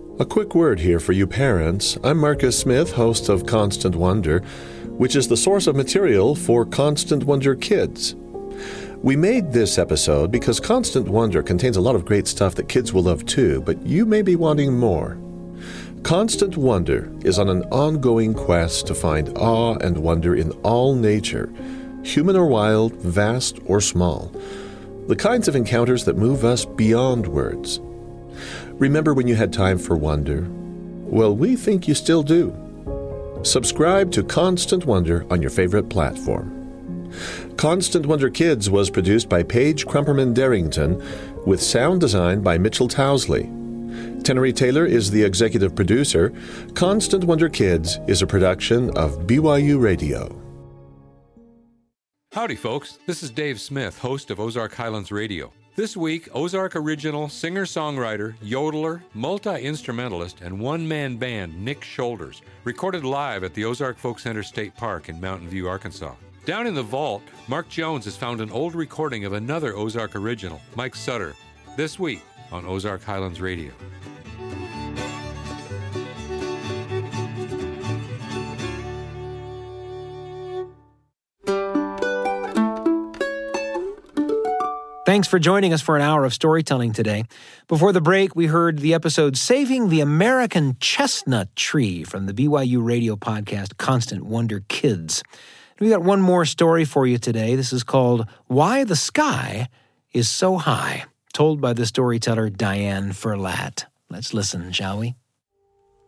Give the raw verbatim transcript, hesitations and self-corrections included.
A quick word here for you parents. I'm Marcus Smith, host of Constant Wonder, which is the source of material for Constant Wonder Kids. We made this episode because Constant Wonder contains a lot of great stuff that kids will love too, but you may be wanting more. Constant Wonder is on an ongoing quest to find awe and wonder in all nature, human or wild, vast or small. The kinds of encounters that move us beyond words. Remember when you had time for wonder? Well, we think you still do. Subscribe to Constant Wonder on your favorite platform. Constant Wonder Kids was produced by Paige Crumperman Darrington with sound design by Mitchell Towsley. Tenery Taylor is the executive producer. Constant Wonder Kids is a production of B Y U Radio. Howdy, folks. This is Dave Smith, host of Ozark Highlands Radio. This week, Ozark original singer-songwriter, yodeler, multi-instrumentalist, and one-man band Nick Shoulders recorded live at the Ozark Folk Center State Park in Mountain View, Arkansas. Down in the vault, Mark Jones has found an old recording of another Ozark original, Mike Sutter, this week on Ozark Highlands Radio. Thanks for joining us for an hour of storytelling today. Before the break, we heard the episode Saving the American Chestnut Tree from the B Y U radio podcast Constant Wonder Kids. We got one more story for you today. This is called Why the Sky is So High, told by the storyteller Diane Ferlat. Let's listen, shall we?